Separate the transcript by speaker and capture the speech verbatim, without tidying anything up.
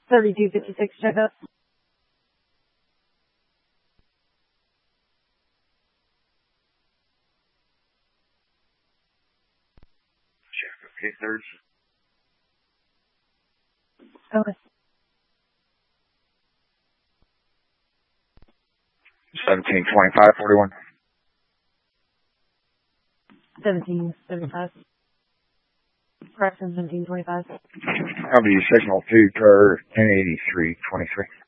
Speaker 1: thirty-two fifty-six, check up.
Speaker 2: Check up, okay, thirds.
Speaker 1: Okay.
Speaker 2: seventeen twenty-five forty-one.
Speaker 1: seventeen seventy-five. Correction, seventeen twenty-five.
Speaker 2: I'll be signal two, car ten eighty-three twenty-three.